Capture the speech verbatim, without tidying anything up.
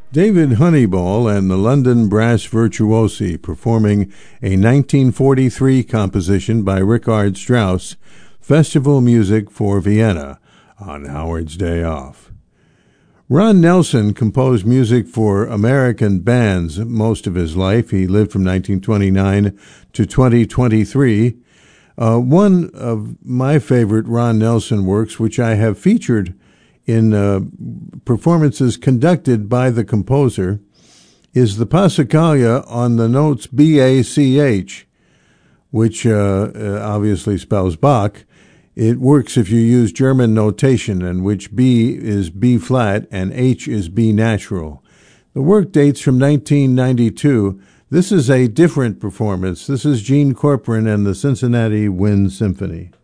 David Honeyball and the London Brass Virtuosi performing a nineteen forty-three composition by Richard Strauss, Festival Music for Vienna, on Howard's Day Off. Ron Nelson composed music for American bands most of his life. He lived from nineteen twenty-nine to twenty twenty-three. Uh, one of my favorite Ron Nelson works, which I have featured in uh, performances conducted by the composer, is the Passacaglia on the notes B A C H, which uh, uh, obviously spells Bach. It works if you use German notation, in which B is B flat and H is B natural. The work dates from nineteen ninety-two. This is a different performance. This is Gene Corcoran and the Cincinnati Wind Symphony.